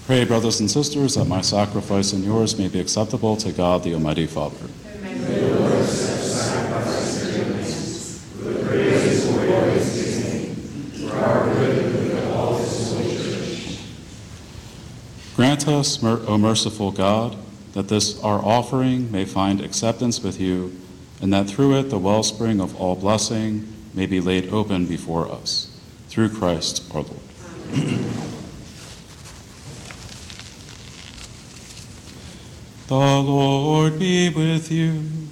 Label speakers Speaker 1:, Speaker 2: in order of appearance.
Speaker 1: Pray, brothers and sisters, that my sacrifice and yours may be acceptable to God, the Almighty Father. Grant us, O merciful God, that this our offering may find acceptance with you, and that through it the wellspring of all blessing may be laid open before us. Through Christ our Lord. The Lord be with you.